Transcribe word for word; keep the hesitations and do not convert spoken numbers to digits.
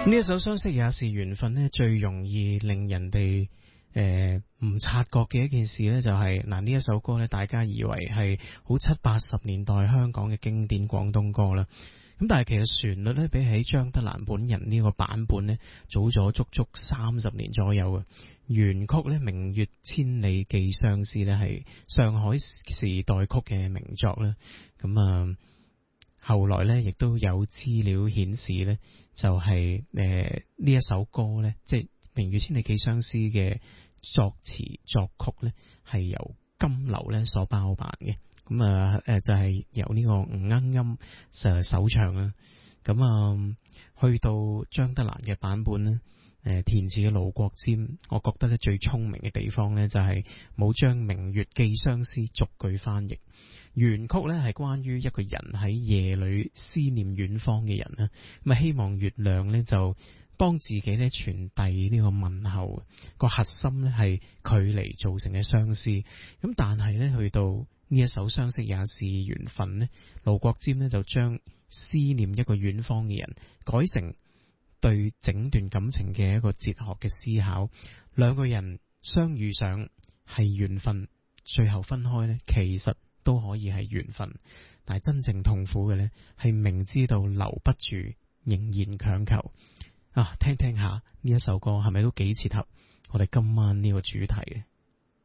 呢一首相識也是緣分呢，最容易令人哋誒唔察覺嘅一件事呢，就係嗱呢一首歌呢，大家以為係好七八十年代香港嘅經典廣東歌啦。咁但係其實旋律呢，比起張德蘭本人呢個版本呢，早咗足足三十年左右啊。原曲呢，明月千里寄相思呢，係上海時代曲嘅名作啦。咁啊。後來咧，亦都有資料顯示咧，就係誒呢一首歌咧，即係《明月千里寄相思》嘅作詞作曲咧，係由金流咧所包辦嘅。咁啊誒就係、是、由呢個吳鶯音誒首唱啦。咁啊去到張德蘭嘅版本咧，誒填詞嘅盧國沾，我覺得咧最聰明嘅地方咧，就係冇將明月寄相思逐句翻譯。原曲咧係關於一個人喺夜裏思念遠方嘅人啦，咁啊希望月亮咧就幫自己咧傳遞呢個問候，個核心咧係距離造成嘅相思。咁但係咧去到呢一首相識也是緣分咧，盧國沾咧就將思念一個遠方嘅人改成對整段感情嘅一個哲學嘅思考。兩個人相遇上係緣分，最後分開咧其實都可以係緣分，但係真正痛苦嘅呢，係明知道留不住，仍然強求啊！聽聽下呢一首歌係咪都幾切合我哋今晚呢個主題嘅？